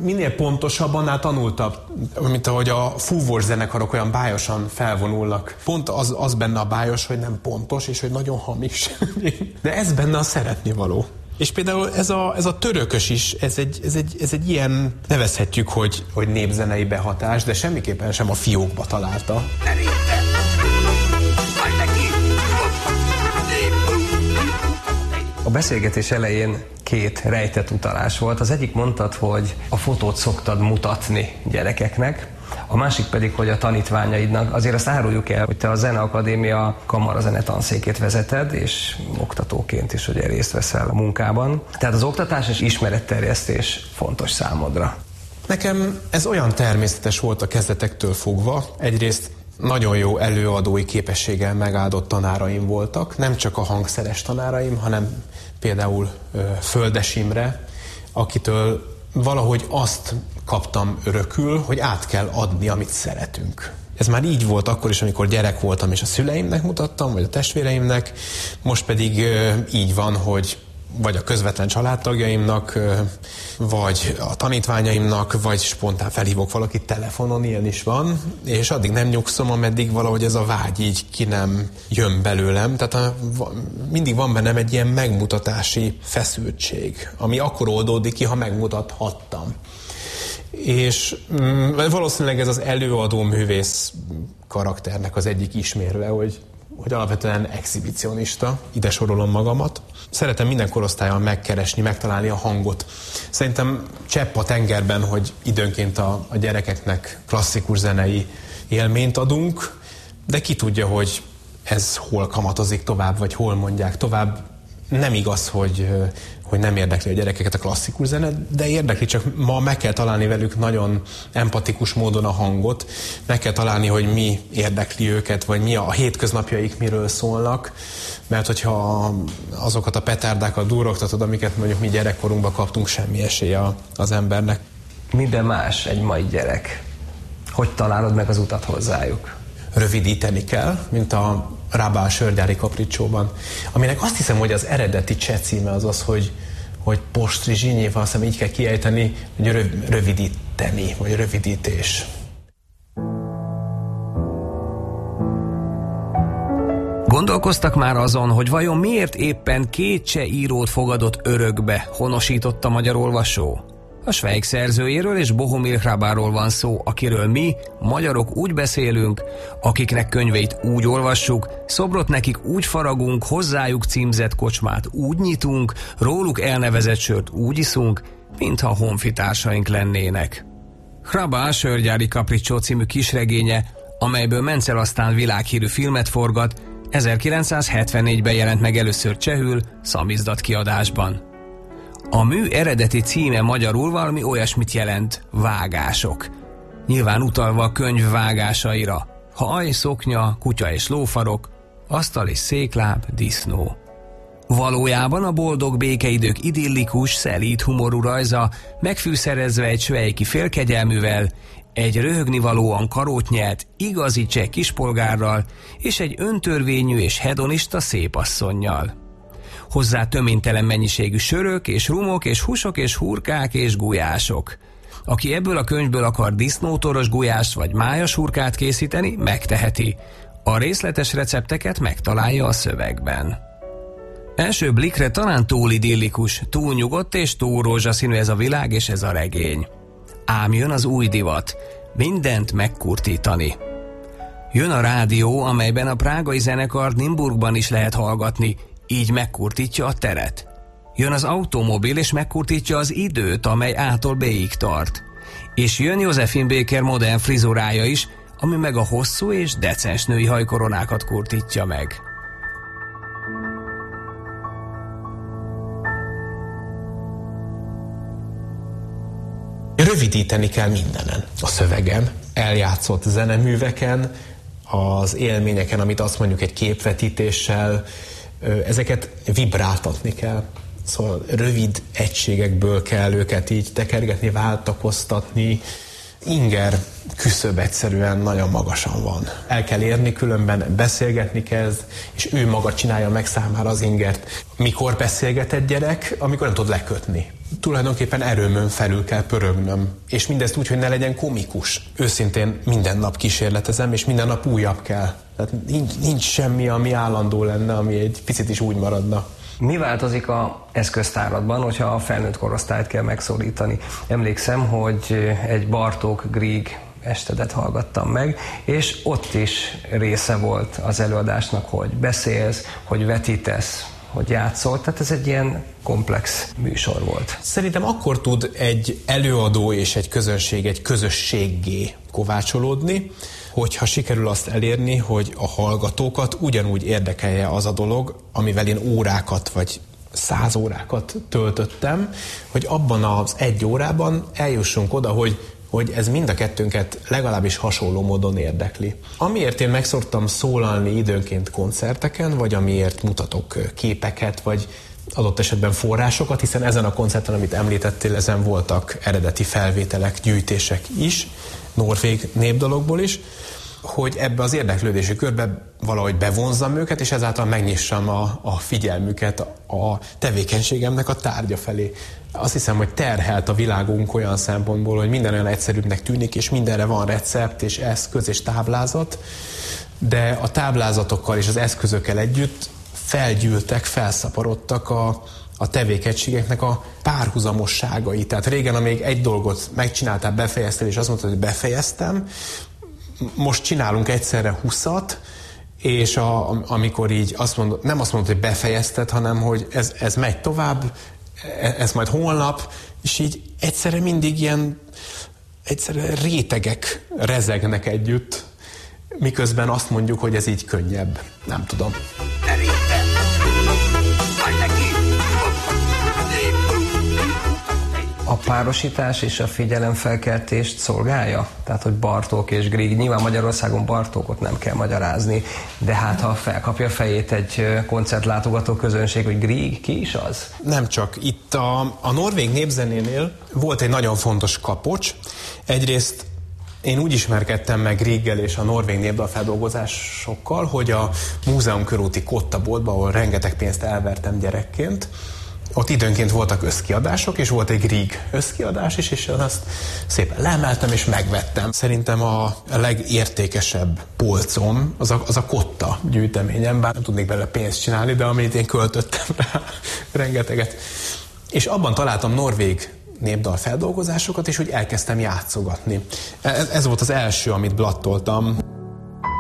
minél pontosabb, annál tanultabb. Mint ahogy a fúvós zenekarok olyan bájosan felvonulnak. Pont az benne a bájos, hogy nem pontos, és hogy nagyon hamis. De ez benne a szeretnivaló. És például ez a törökös is, ez egy ilyen, nevezhetjük, hogy népzenei behatás, de semmiképpen sem a fiókba találta. A beszélgetés elején 2 rejtett utalás volt. Az egyik mondtad, hogy a fotót szoktad mutatni gyerekeknek, a másik pedig, hogy a tanítványaidnak, azért azt áruljuk el, hogy te a Zeneakadémia kamarazene tanszékét vezeted, és oktatóként is ugye részt veszel a munkában. Tehát az oktatás és ismeretterjesztés fontos számodra. Nekem ez olyan természetes volt a kezdetektől fogva. Egyrészt nagyon jó előadói képességgel megáldott tanáraim voltak, nem csak a hangszeres tanáraim, hanem például Földes Imre, akitől valahogy azt kaptam örökül, hogy át kell adni, amit szeretünk. Ez már így volt akkor is, amikor gyerek voltam, és a szüleimnek mutattam, vagy a testvéreimnek, most pedig így van, hogy vagy a közvetlen családtagjaimnak, vagy a tanítványaimnak, vagy spontán felhívok valakit telefonon, ilyen is van, és addig nem nyugszom, ameddig valahogy ez a vágy így ki nem jön belőlem. Tehát mindig van bennem egy ilyen megmutatási feszültség, ami akkor oldódik ki, ha megmutathattam. És valószínűleg ez az előadó művész karakternek az egyik ismérve, hogy alapvetően exhibicionista, ide sorolom magamat. Szeretem minden korosztályon megkeresni, megtalálni a hangot. Szerintem csepp a tengerben, hogy időnként a gyerekeknek klasszikus zenei élményt adunk, de ki tudja, hogy ez hol kamatozik tovább, vagy hol mondják tovább. Nem igaz, hogy nem érdekli a gyerekeket a klasszikus zene, de érdekli, csak ma meg kell találni velük nagyon empatikus módon a hangot, meg kell találni, hogy mi érdekli őket, vagy mi a hétköznapjaik miről szólnak, mert hogyha azokat a petárdákat durrogtatod, amiket mondjuk mi gyerekkorunkban kaptunk, semmi esélye az embernek. Minden más egy mai gyerek. Hogy találod meg az utat hozzájuk? Rövidíteni kell, mint a Rábá a sörgyári kapricsóban, aminek azt hiszem, hogy az eredeti cseh címe az, hogy postrizsinyéval, azt hiszem így kell kiejteni, hogy rövidíteni, vagy rövidítés. Gondolkoztak már azon, hogy vajon miért éppen 2 cseh írót fogadott örökbe, honosított a magyar olvasó? A Schweig szerzőjéről és Bohumil Hrabáról van szó, akiről mi, magyarok úgy beszélünk, akiknek könyveit úgy olvassuk, szobrot nekik úgy faragunk, hozzájuk címzett kocsmát úgy nyitunk, róluk elnevezett sört úgy iszunk, mintha honfitársaink lennének. Hrabá Sörgyári kapricsó című kisregénye, amelyből Menzel aztán világhírű filmet forgat, 1974-ben jelent meg először csehül, szamizdat kiadásban. A mű eredeti címe magyarul valami olyasmit jelent, vágások. Nyilván utalva a könyv vágásaira. Haj, szoknya, kutya és lófarok, asztal és székláb, disznó. Valójában a boldog békeidők idillikus, szelíd humorú rajza, megfűszerezve egy schweiki félkegyelművel, egy röhögnivalóan karótnyelt, igazi cseh kispolgárral és egy öntörvényű és hedonista szépasszonnyal. Hozzá töménytelen mennyiségű sörök és rumok és húsok és hurkák és gulyások. Aki ebből a könyvből akar disznótoros gulyást vagy májas hurkát készíteni, megteheti. A részletes recepteket megtalálja a szövegben. Első blikre talán túl idillikus, túl nyugodt és túl rózsaszínű ez a világ és ez a regény. Ám jön az új divat, mindent megkurtítani. Jön a rádió, amelyben a prágai zenekart Nimburgban is lehet hallgatni, így megkurtítja a teret. Jön az automobil, és megkurtítja az időt, amely A-tól B-ig tart. És jön Josephine Baker modern frizurája is, ami meg a hosszú és decens női hajkoronákat kurtítja meg. Rövidíteni kell mindenen. A szövegen, eljátszott zeneműveken, az élményeken, amit azt mondjuk egy képvetítéssel, ezeket vibráltatni kell. Szóval rövid egységekből kell őket így tekergetni, váltakoztatni. Inger küszöb egyszerűen nagyon magasan van. El kell érni, különben beszélgetni kezd, és ő maga csinálja meg számára az ingert. Mikor beszélget egy gyerek? Amikor nem tud lekötni. tulajdonképpen erőmön felül kell pörögnöm. És mindezt úgy, hogy ne legyen komikus. Őszintén minden nap kísérletezem, és minden nap újabb kell. Tehát nincs semmi, ami állandó lenne, ami egy picit is úgy maradna. Mi változik az eszköztáradban, hogyha a felnőtt korosztályt kell megszólítani? Emlékszem, hogy egy Bartók Grieg estedet hallgattam meg, és ott is része volt az előadásnak, hogy beszélsz, hogy vetítesz, hogy játszol, tehát ez egy ilyen komplex műsor volt. Szerintem akkor tud egy előadó és egy közönség egy közösséggé kovácsolódni, hogyha sikerül azt elérni, hogy a hallgatókat ugyanúgy érdekelje az a dolog, amivel én órákat vagy 100 órákat töltöttem, hogy abban az 1 órában eljussunk oda, hogy ez mind a kettőnket legalábbis hasonló módon érdekli. Amiért én meg szoktam szólalni időnként koncerteken, vagy amiért mutatok képeket, vagy adott esetben forrásokat, hiszen ezen a koncerten, amit említettél, ezen voltak eredeti felvételek, gyűjtések is, norvég népdalokból is, hogy ebbe az érdeklődési körbe valahogy bevonzzam őket, és ezáltal megnyissam a figyelmüket a tevékenységemnek a tárgya felé. Azt hiszem, hogy terhelt a világunk olyan szempontból, hogy minden olyan egyszerűbbnek tűnik, és mindenre van recept, és eszköz, és táblázat, de a táblázatokkal és az eszközökkel együtt felgyűltek, felszaporodtak a tevékenységeknek a párhuzamosságai. Tehát régen, amíg egy dolgot megcsináltál, befejeztél, és azt mondtad, hogy befejeztem, most csinálunk egyszerre 20-at, és amikor így nem azt mondod, hogy befejezted, hanem hogy ez megy tovább, ez majd holnap, és így egyszerre mindig ilyen egyszerre rétegek rezegnek együtt, miközben azt mondjuk, hogy ez így könnyebb. Nem tudom. A párosítás és a figyelemfelkeltést szolgálja? Tehát, hogy Bartók és Grieg, nyilván Magyarországon Bartókot nem kell magyarázni, de hát ha felkapja a fejét egy koncertlátogató közönség, hogy Grieg ki is az? Nem csak. Itt a norvég népzenénél volt egy nagyon fontos kapocs. Egyrészt én úgy ismerkedtem meg Grieggel és a norvég népdalfeldolgozásokkal, hogy a múzeum körúti kottaboltban, ahol rengeteg pénzt elvertem gyerekként, ott időnként voltak összkiadások, és volt egy Grieg összkiadás is, és azt szépen leemeltem és megvettem. Szerintem a legértékesebb polcom az a kotta gyűjteményem, bár nem tudnék belőle pénzt csinálni, de amit én költöttem rá rengeteget. És abban találtam norvég népdal feldolgozásokat, és úgy elkezdtem játszogatni. Ez volt az első, amit blattoltam.